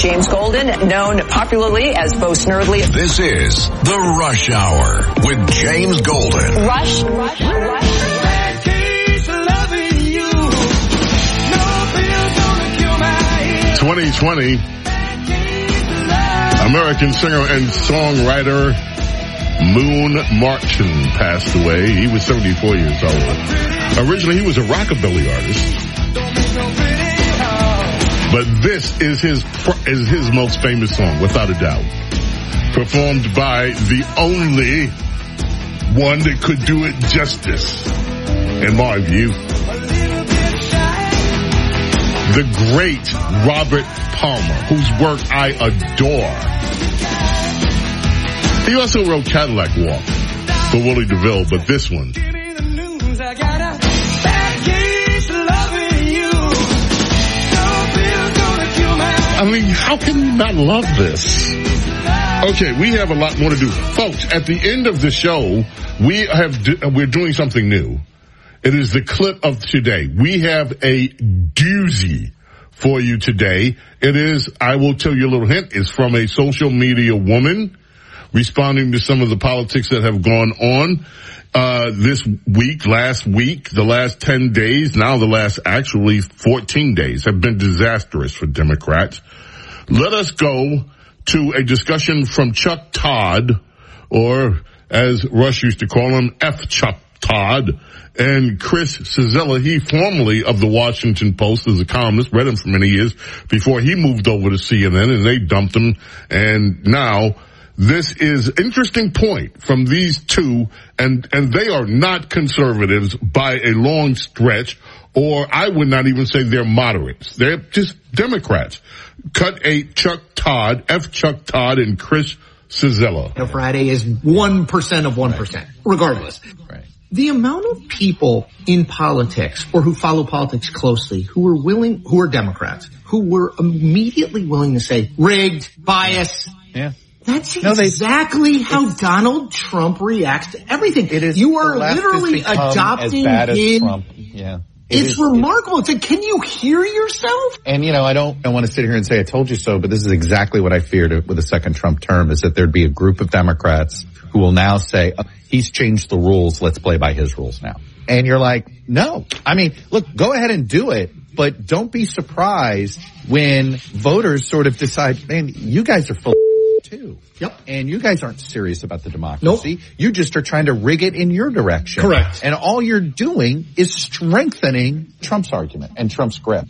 James Golden, known popularly as Bo Snerdley. This is The Rush Hour with James Golden. Rush. 2020, American singer and songwriter Moon Marchant passed away. He was 74 years old. Originally, he was a rockabilly artist. But this is his most famous song, without a doubt. Performed by the only one that could do it justice, in my view. The great Robert Palmer, whose work I adore. He also wrote Cadillac Walk for Willie DeVille, but this one. I mean, how can you not love this? Okay, we have a lot more to do. Folks, at the end of the show, we're doing something new. It is the clip of today. We have a doozy for you today. It is, I will tell you a little hint, it's from a social media woman responding to some of the politics that have gone on this week, last week, the last 10 days, now the last actually 14 days have been disastrous for Democrats. Let us go to a discussion from Chuck Todd, or as Rush used to call him, F. Chuck Todd, and Chris Cillizza. He formerly of the Washington Post as a columnist, read him for many years before he moved over to CNN, and they dumped him. And now this is interesting point from these two, and they are not conservatives by a long stretch, or I would not even say they're moderates. They're just Democrats. Cut a Chuck Todd, F. Chuck Todd, and Chris Cillizza. Friday is 1% of 1%, regardless. Right. The amount of people in politics, or who follow politics closely, who are Democrats, who were immediately willing to say, rigged, bias. Yeah. That's exactly how Donald Trump reacts to everything. You are literally adopting him. Trump. Yeah. It's remarkable. It's like, can you hear yourself? And, I don't want to sit here and say I told you so, but this is exactly what I feared with the second Trump term, is that there'd be a group of Democrats who will now say, he's changed the rules, let's play by his rules now. And you're like, no. I mean, look, go ahead and do it, but don't be surprised when voters sort of decide, man, you guys are full too. Yep. And you guys aren't serious about the democracy. Nope. You just are trying to rig it in your direction. Correct. And all you're doing is strengthening Trump's argument and Trump's grip.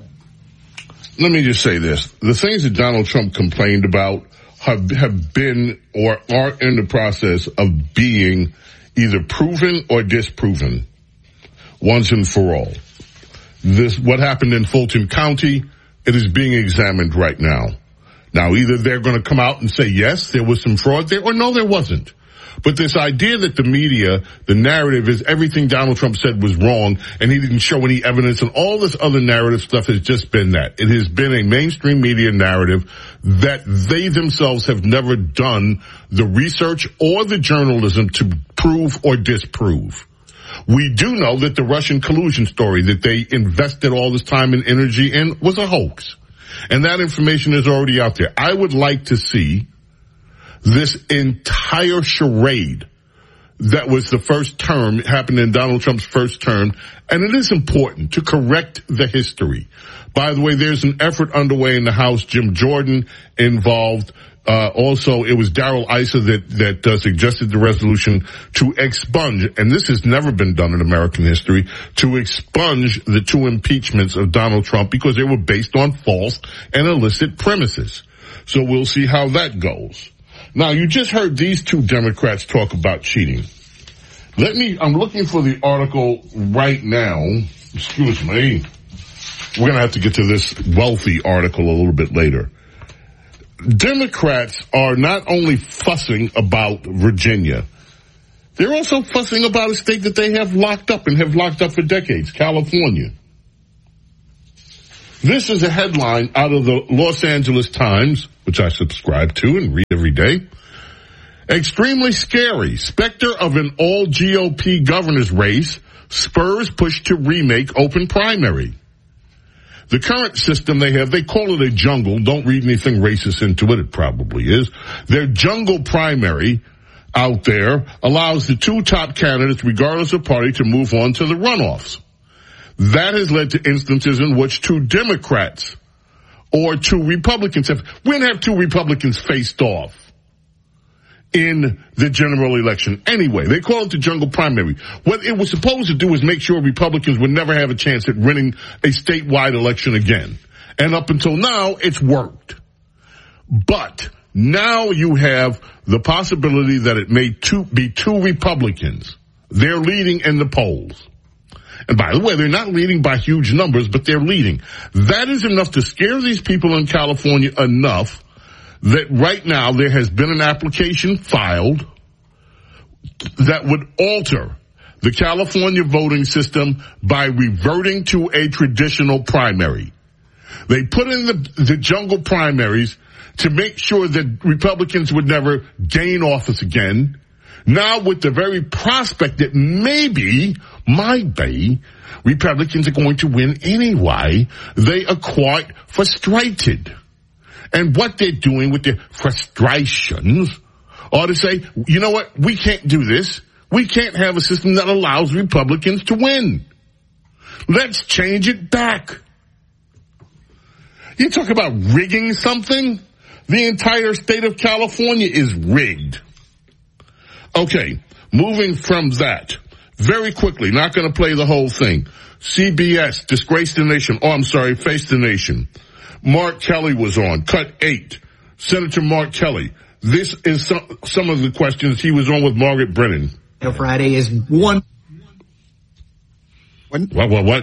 Let me just say this. The things that Donald Trump complained about have been or are in the process of being either proven or disproven once and for all. What happened in Fulton County, it is being examined right now. Now, either they're going to come out and say, yes, there was some fraud there, or no, there wasn't. But this idea that the media, the narrative is everything Donald Trump said was wrong and he didn't show any evidence, and all this other narrative stuff has just been that. It has been a mainstream media narrative that they themselves have never done the research or the journalism to prove or disprove. We do know that the Russian collusion story that they invested all this time and energy in was a hoax. And that information is already out there. I would like to see this entire charade that was the first term, happened in Donald Trump's first term, and it is important to correct the history. By the way, there's an effort underway in the House. Jim Jordan involved. Also, it was Darrell Issa that suggested the resolution to expunge, and this has never been done in American history, to expunge the two impeachments of Donald Trump because they were based on false and illicit premises. So we'll see how that goes. Now, you just heard these two Democrats talk about cheating. I'm looking for the article right now. Excuse me. We're going to have to get to this wealthy article a little bit later. Democrats are not only fussing about Virginia, they're also fussing about a state that they have locked up and have locked up for decades, California. This is a headline out of the Los Angeles Times, which I subscribe to and read every day. Extremely scary. Specter of an all GOP governor's race spurs push to remake open primary. The current system they have, they call it a jungle. Don't read anything racist into it. It probably is. Their jungle primary out there allows the two top candidates, regardless of party, to move on to the runoffs. That has led to instances in which two Democrats or two Republicans when have two Republicans faced off in the general election? Anyway, they call it the jungle primary. What it was supposed to do was make sure Republicans would never have a chance at winning a statewide election again. And up until now, it's worked. But now you have the possibility that it may be two Republicans. They're leading in the polls. And by the way, they're not leading by huge numbers, but they're leading. That is enough to scare these people in California enough that right now there has been an application filed that would alter the California voting system by reverting to a traditional primary. They put in the jungle primaries to make sure that Republicans would never gain office again. Now with the very prospect that maybe, might be, Republicans are going to win anyway, they are quite frustrated. And what they're doing with their frustrations are to say, you know what, we can't do this. We can't have a system that allows Republicans to win. Let's change it back. You talk about rigging something? The entire state of California is rigged. Okay, moving from that, very quickly, not going to play the whole thing. CBS, Disgrace the Nation. Oh, I'm sorry, Face the Nation. Mark Kelly was on, cut 8. Senator Mark Kelly. This is some of the questions he was on with Margaret Brennan. Friday is one. What?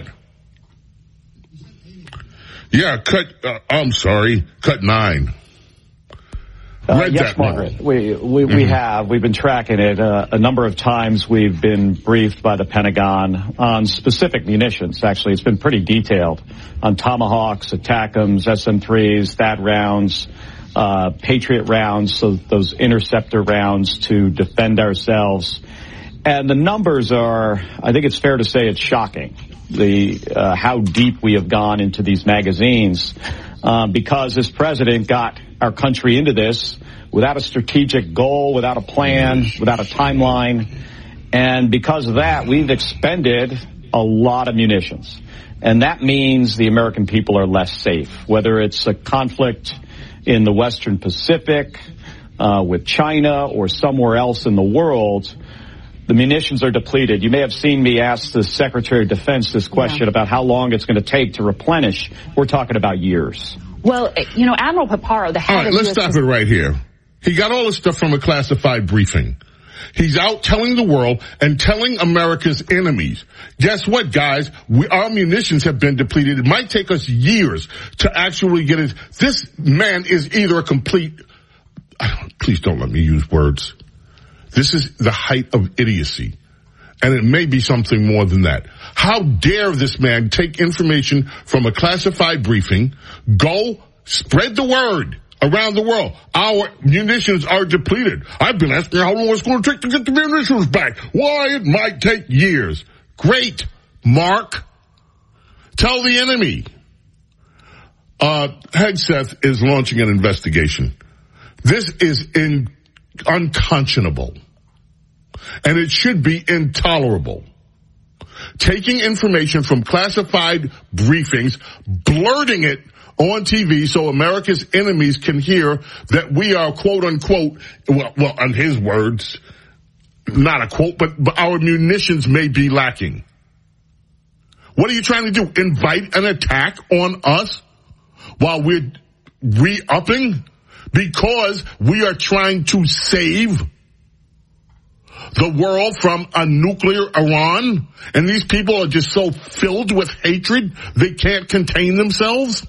Yeah, cut 9. Yes, Margaret. We have. We've been tracking it. A number of times we've been briefed by the Pentagon on specific munitions. Actually, it's been pretty detailed on Tomahawks, ATACMS, SM-3s, THAAD rounds, Patriot rounds, so those interceptor rounds to defend ourselves. And the numbers are, I think it's fair to say it's shocking, how deep we have gone into these magazines, because this president got our country into this without a strategic goal, without a plan, without a timeline. And because of that, we've expended a lot of munitions. And that means the American people are less safe, whether it's a conflict in the Western Pacific, with China or somewhere else in the world. The munitions are depleted. You may have seen me ask the Secretary of Defense this question about how long it's going to take to replenish. We're talking about years. Well, Admiral Paparo, the head of... All right, let's stop it right here. He got all this stuff from a classified briefing. He's out telling the world and telling America's enemies, guess what, guys? Our munitions have been depleted. It might take us years to actually get it. This man is either a complete... Please don't let me use words. This is the height of idiocy. And it may be something more than that. How dare this man take information from a classified briefing, go spread the word around the world. Our munitions are depleted. I've been asking how long it's going to take to get the munitions back. Why, it might take years. Great, Mark. Tell the enemy. Hegseth is launching an investigation. This is unconscionable. And it should be intolerable. Taking information from classified briefings, blurting it on TV so America's enemies can hear that we are, quote unquote, well, on his words, not a quote, but our munitions may be lacking. What are you trying to do? Invite an attack on us while we're re-upping? Because we are trying to save the world from a nuclear Iran, and these people are just so filled with hatred they can't contain themselves?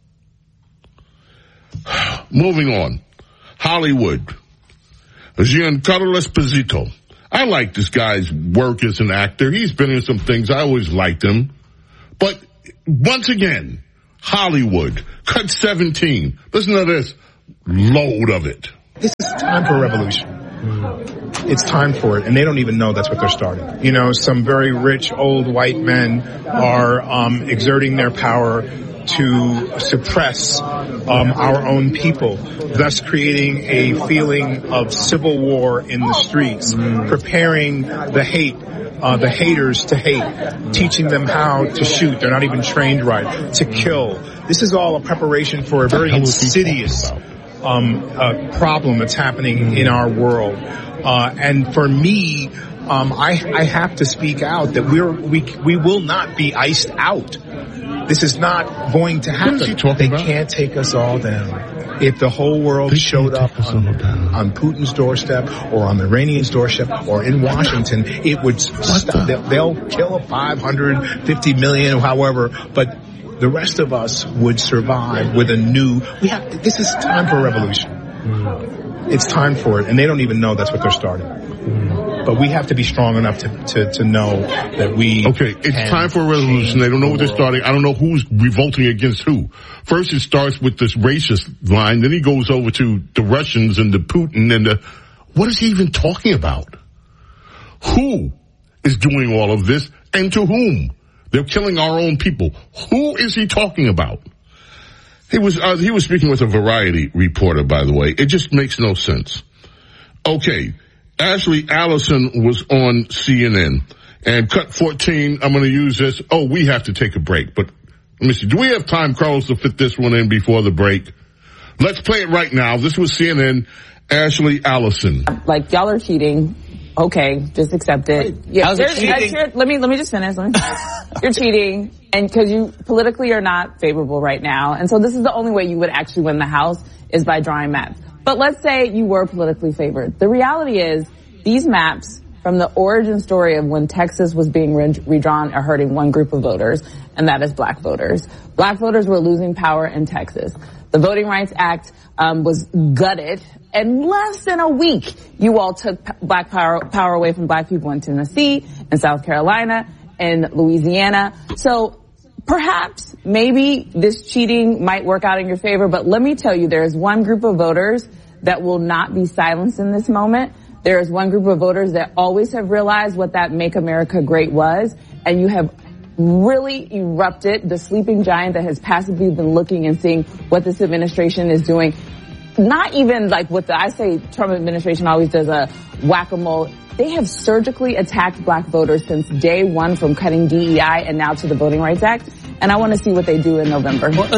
Moving on. Hollywood. Giancarlo Esposito. I like this guy's work as an actor. He's been in some things. I always liked him. But once again, Hollywood. Cut 17. Listen to this load of it. This is time for a revolution. It's time for it, and they don't even know that's what they're starting. Some very rich old white men are exerting their power to suppress our own people, thus creating a feeling of civil war in the streets, preparing the haters to hate, teaching them how to shoot. They're not even trained right, to kill. This is all a preparation for a very insidious problem that's happening in our world. And for me, I have to speak out that we will not be iced out. This is not going to happen. They can't take us all down. If the whole world showed up on Putin's doorstep or on the Iranian's doorstep or in Washington, it would stop. They'll kill 550 million, however, but the rest of us would survive with a new. This is time for a revolution. It's time for it, and they don't even know that's what they're starting. But we have to be strong enough to know that we. Okay, it's time for a revolution. They don't know what they're starting. I don't know who's revolting against who. First, it starts with this racist line. Then he goes over to the Russians and the Putin and the. What is he even talking about? Who is doing all of this, and to whom? They're killing our own people. Who is he talking about? He was speaking with a Variety reporter, by the way. It just makes no sense. Okay. Ashley Allison was on CNN, and cut 14, I'm going to use this. Oh, we have to take a break, but let me see. Do we have time, Carlos, to fit this one in before the break? Let's play it right now. This was CNN, Ashley Allison. Like, y'all are cheating. Okay, just accept it. Yeah, let me just finish. You're cheating, and because you politically are not favorable right now, and so this is the only way you would actually win the House is by drawing maps. But let's say you were politically favored. The reality is these maps from the origin story of when Texas was being redrawn are hurting one group of voters, and that is black voters. Black voters were losing power in Texas. The Voting Rights Act was gutted. In less than a week, you all took black power away from black people in Tennessee, in South Carolina, in Louisiana. So perhaps, maybe this cheating might work out in your favor, but let me tell you, there is one group of voters that will not be silenced in this moment. There is one group of voters that always have realized what that Make America Great was, and you have really erupted the sleeping giant that has passively been looking and seeing what this administration is doing. Not even like what I say Trump administration always does a whack-a-mole. They have surgically attacked black voters since day one, from cutting DEI and now to the Voting Rights Act. And I want to see what they do in November. What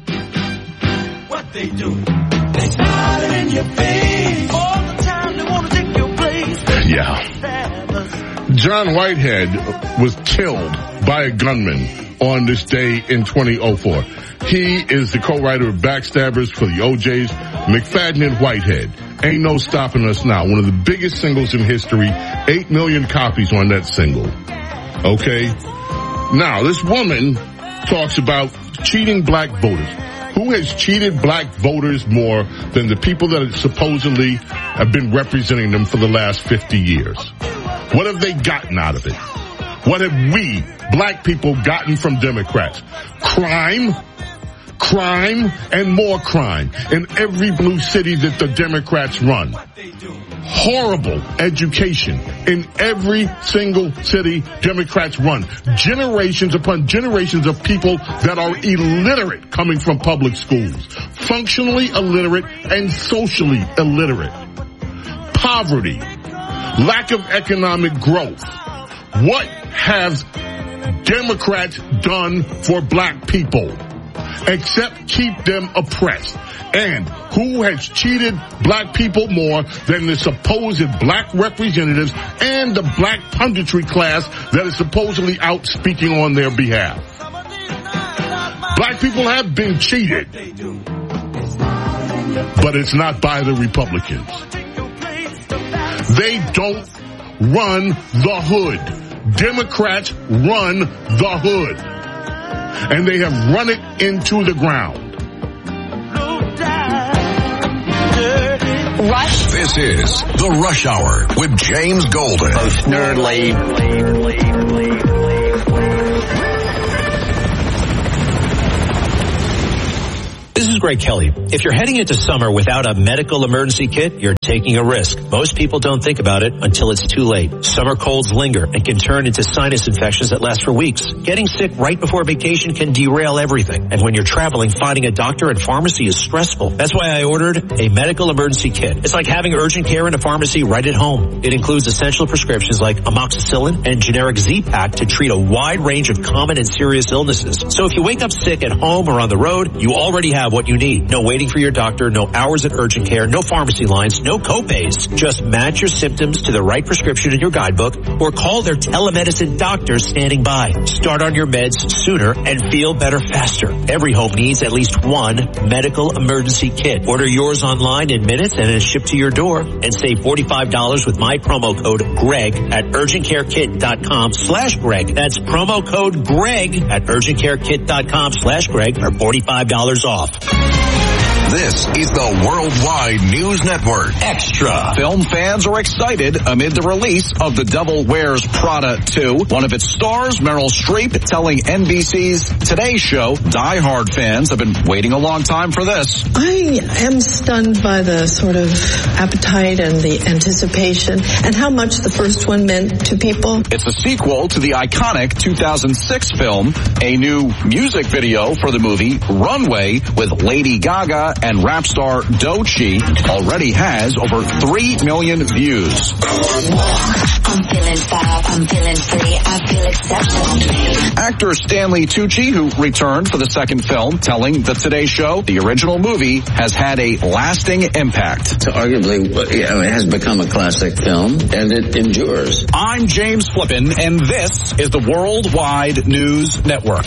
they do. They smile in your face. All the time they want to take your place. Yeah. John Whitehead was killed by a gunman on this day in 2004. He is the co-writer of Backstabbers for the OJs, McFadden and Whitehead. Ain't No Stopping Us Now. One of the biggest singles in history. 8 million copies on that single. Okay? Now, this woman talks about cheating black voters. Who has cheated black voters more than the people that supposedly have been representing them for the last 50 years? What have they gotten out of it? What have we, black people, gotten from Democrats? Crime, and more crime in every blue city that the Democrats run. Horrible education in every single city Democrats run. Generations upon generations of people that are illiterate coming from public schools. Functionally illiterate and socially illiterate. Poverty. Lack of economic growth. What has Democrats done for black people? Except keep them oppressed. And who has cheated black people more than the supposed black representatives and the black punditry class that is supposedly out speaking on their behalf? Black people have been cheated. But it's not by the Republicans. They don't run the hood. Democrats run the hood. And they have run it into the ground. Rush. This is The Rush Hour with James Golden. Most nerdly. This is Greg Kelly. If you're heading into summer without a medical emergency kit, you're taking a risk. Most people don't think about it until it's too late. Summer colds linger and can turn into sinus infections that last for weeks. Getting sick right before vacation can derail everything. And when you're traveling, finding a doctor and pharmacy is stressful. That's why I ordered a medical emergency kit. It's like having urgent care in a pharmacy right at home. It includes essential prescriptions like amoxicillin and generic Z-Pak to treat a wide range of common and serious illnesses. So if you wake up sick at home or on the road, you already have what you need. No waiting for your doctor, no hours at urgent care, no pharmacy lines, no copays. Just match your symptoms to the right prescription in your guidebook or call their telemedicine doctors standing by. Start on your meds sooner and feel better faster. Every home needs at least one medical emergency kit. Order yours online in minutes and it's shipped to your door, and save $45 with my promo code GREG at urgentcarekit.com/Greg. That's promo code GREG at urgentcarekit.com/Greg for $45 off. This is the Worldwide News Network. Extra. Film fans are excited amid the release of The Devil Wears Prada 2. One of its stars, Meryl Streep, telling NBC's Today Show, Die Hard fans have been waiting a long time for this. I am stunned by the sort of appetite and the anticipation and how much the first one meant to people. It's a sequel to the iconic 2006 film. A new music video for the movie, Runway, with Lady Gaga and rap star Doechii, already has over 3 million views. I'm feeling fab, I'm feeling free, I feel exceptional. Actor Stanley Tucci, who returned for the second film, telling the Today Show the original movie has had a lasting impact. Arguably, it has become a classic film, and it endures. I'm James Flippin, and this is the Worldwide News Network.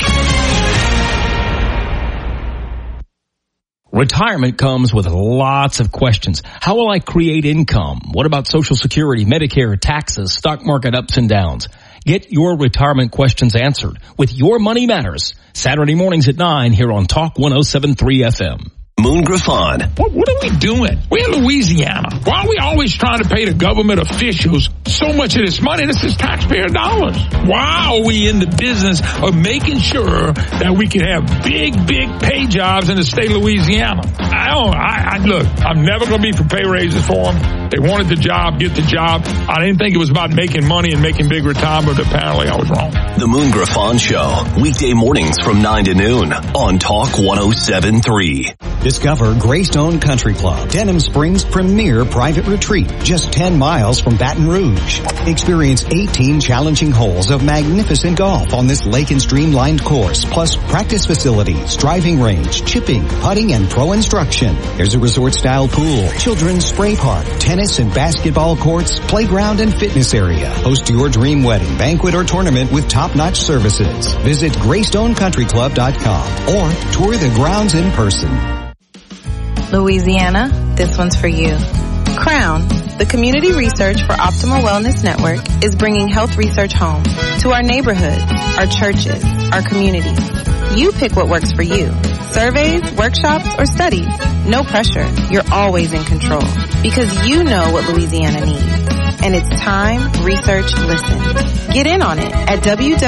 Retirement comes with lots of questions. How will I create income? What about Social Security, Medicare, taxes, stock market ups and downs? Get your retirement questions answered with Your Money Matters. Saturday mornings at 9 here on Talk 107.3 FM. Moon Griffon. What are we doing? We're in Louisiana. Why are we always trying to pay the government officials so much of this money? This is taxpayer dollars. Why are we in the business of making sure that we can have big pay jobs in the state of Louisiana? Look, I'm never going to be for pay raises for them. They wanted the job, get the job. I didn't think it was about making money and making big retirement, but apparently I was wrong. The Moon Griffon Show, weekday mornings from 9 to noon on Talk 107.3. Discover Greystone Country Club, Denham Springs' premier private retreat, just 10 miles from Baton Rouge. Experience 18 challenging holes of magnificent golf on this lake and streamlined course, plus practice facilities, driving range, chipping, putting, and pro instruction. There's a resort-style pool, children's spray park, tennis and basketball courts, playground and fitness area. Host your dream wedding, banquet, or tournament with top-notch services. Visit GreystonecountryClub.com or tour the grounds in person. Louisiana, this one's for you. Crown, the community research for Optimal Wellness Network, is bringing health research home to our neighborhoods, our churches, our communities. You pick what works for you. Surveys, workshops, or studies. No pressure. You're always in control because you know what Louisiana needs. And it's time, research, listen. Get in on it at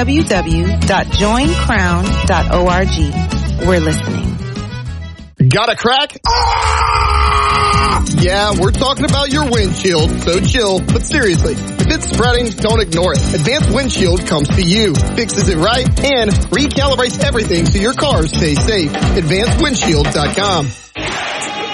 www.joincrown.org. We're listening. Got a crack? Yeah, we're talking about your windshield, so chill. But seriously, if it's spreading, don't ignore it. Advanced Windshield comes to you, fixes it right, and recalibrates everything so your car stays safe. AdvancedWindshield.com.